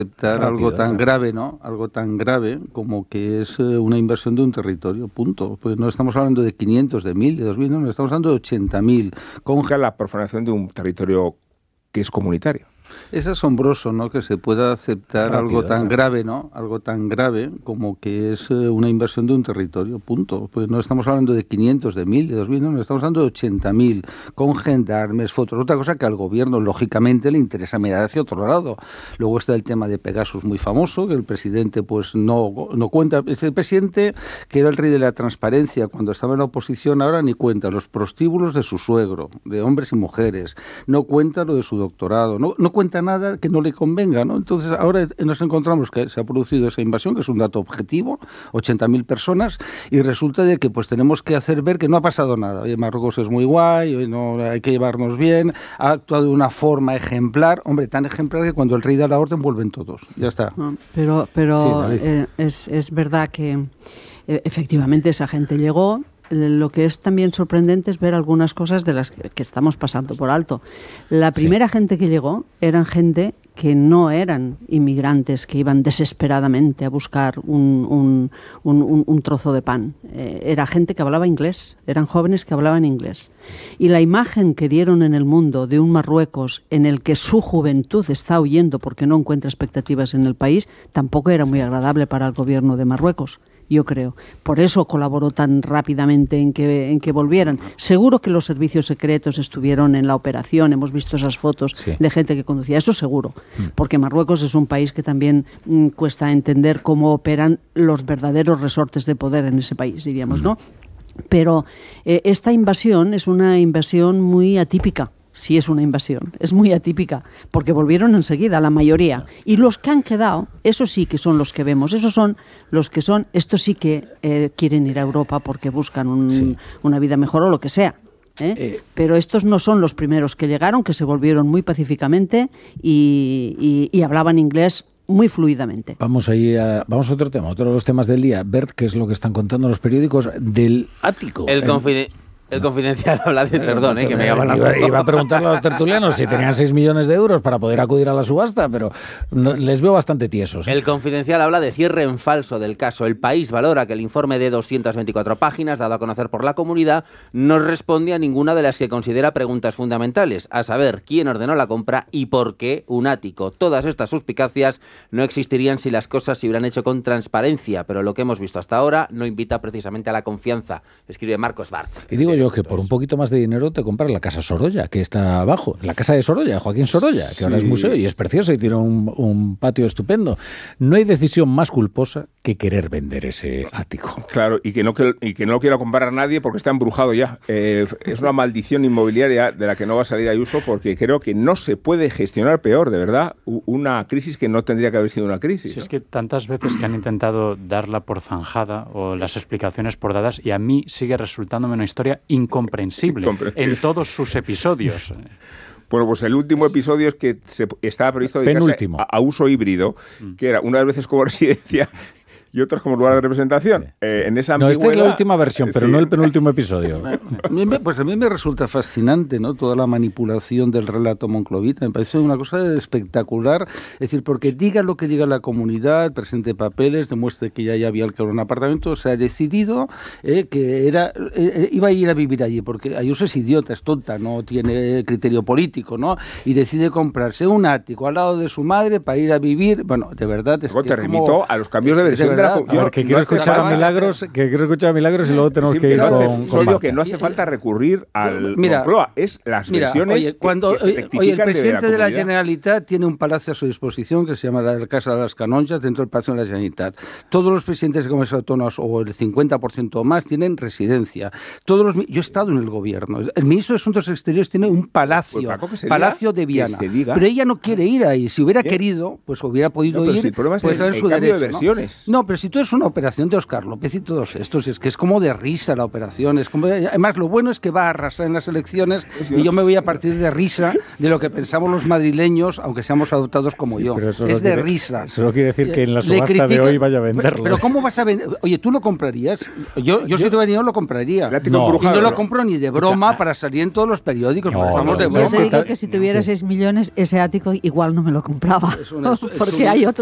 aceptar algo tan grave, ¿no? Algo tan grave como que es una invasión de un territorio, punto. Pues no estamos hablando de 500, de 1000, de 2000, no, estamos hablando de 80.000. Con la profanación de un territorio que es comunitario. Es asombroso, ¿no?, que se pueda aceptar algo tan grave, ¿no? Algo tan grave como que es una invasión de un territorio, punto. Pues no estamos hablando de 500, de 1000, de 2000, no, estamos hablando de 80.000, con gendarmes, fotos. Otra cosa que al gobierno, lógicamente, le interesa mirar hacia otro lado. Luego está el tema de Pegasus, muy famoso, que el presidente pues no cuenta. Es el presidente que era el rey de la transparencia cuando estaba en la oposición, ahora ni cuenta los prostíbulos de su suegro, de hombres y mujeres, no cuenta lo de su doctorado, no cuenta nada que no le convenga, ¿no? Entonces ahora nos encontramos que se ha producido esa invasión, que es un dato objetivo, 80.000 personas, y resulta de que pues tenemos que hacer ver que no ha pasado nada. Oye, Marruecos es muy guay, no, hay que llevarnos bien, ha actuado de una forma ejemplar, hombre, tan ejemplar que cuando el rey da la orden vuelven todos, ya está. Pero sí, es verdad que efectivamente esa gente llegó. Lo que es también sorprendente es ver algunas cosas de las que estamos pasando por alto. La primera gente que llegó eran gente que no eran inmigrantes que iban desesperadamente a buscar un trozo de pan. Era gente que hablaba inglés, eran jóvenes que hablaban inglés. Y la imagen que dieron en el mundo de un Marruecos en el que su juventud está huyendo porque no encuentra expectativas en el país, tampoco era muy agradable para el gobierno de Marruecos, yo creo. Por eso colaboró tan rápidamente en que volvieran. Seguro que los servicios secretos estuvieron en la operación, hemos visto esas fotos de gente que conducía, eso seguro, porque Marruecos es un país que también cuesta entender cómo operan los verdaderos resortes de poder en ese país, diríamos, ¿no? Pero esta invasión es una invasión muy atípica. Sí, es una invasión, es muy atípica, porque volvieron enseguida, la mayoría. Y los que han quedado, esos sí que son los que vemos, esos son los que son, estos sí que quieren ir a Europa porque buscan una vida mejor o lo que sea. Pero estos no son los primeros que llegaron, que se volvieron muy pacíficamente y hablaban inglés muy fluidamente. Vamos a otro tema, otro de los temas del día. Bert, ¿qué es lo que están contando los periódicos del ático? El Confidencial habla de... Perdón, que me llaman iba a preguntarle a los tertulianos si tenían 6 millones de euros para poder acudir a la subasta, pero les veo bastante tiesos. El Confidencial habla de cierre en falso del caso. El País valora que el informe de 224 páginas, dado a conocer por la comunidad, no responde a ninguna de las que considera preguntas fundamentales, a saber, quién ordenó la compra y por qué un ático. Todas estas suspicacias no existirían si las cosas se hubieran hecho con transparencia, pero lo que hemos visto hasta ahora no invita precisamente a la confianza, escribe Marcos Bartz. Y digo yo que por un poquito más de dinero te compras la Casa Sorolla, que está abajo, la Casa de Sorolla, Joaquín Sorolla, que ahora es museo y es preciosa y tiene un patio estupendo. No hay decisión más culposa que querer vender ese ático. Claro, y que no lo quiera comprar a nadie porque está embrujado ya. Es una maldición inmobiliaria de la que no va a salir Ayuso, porque creo que no se puede gestionar peor, de verdad, una crisis que no tendría que haber sido una crisis. Sí, ¿no? Es que tantas veces que han intentado darla por zanjada o las explicaciones por dadas, y a mí sigue resultándome una historia incomprensible en todos sus episodios. Bueno, pues el último episodio es que estaba previsto dedicarse a uso híbrido, que era unas veces como residencia y otras como lugar de representación. En esa no, esta es la última versión, pero no el penúltimo episodio. Pues a mí me resulta fascinante, ¿no?, toda la manipulación del relato monclovita. Me parece una cosa espectacular. Es decir, porque diga lo que diga la comunidad, presente papeles, demuestre que ya había alquilado un apartamento, se ha decidido que iba a ir a vivir allí, porque Ayuso es idiota, es tonta, no tiene criterio político, ¿no? Y decide comprarse un ático al lado de su madre para ir a vivir. Bueno, de verdad... Luego te remito a los cambios de versión. Que quiero escuchar a Milagros y luego tenemos que ir con que no hace falta recurrir al Moncloa, es las versiones el presidente de la Generalitat tiene un palacio a su disposición que se llama la Casa de las Canonjas, dentro del Palacio de la Generalitat. Todos los presidentes de comunidades autónomas, o el 50% o más, tienen residencia. Yo he estado en el gobierno. El ministro de Asuntos Exteriores tiene un palacio, Palacio de Viana. Pero ella no quiere ir ahí. Si hubiera querido, pues hubiera podido ir, el problema es pues el su cambio derecho, de versiones. No, pero si tú eres una operación de Óscar López y todos estos, es que es como de risa la operación. Además, lo bueno es que va a arrasar en las elecciones y yo me voy a partir de risa de lo que pensamos los madrileños, aunque seamos adoptados como yo. Es de risa. Eso no quiere decir que en la subasta de hoy vaya a venderlo. Pero ¿cómo vas a vender? Oye, ¿tú lo comprarías? Yo si tuviera dinero lo compraría. No, y no lo compro ni de broma para salir en todos los periódicos. Estamos de broma. Yo te digo que si tuviera 6 millones, ese ático igual no me lo compraba. Porque hay otros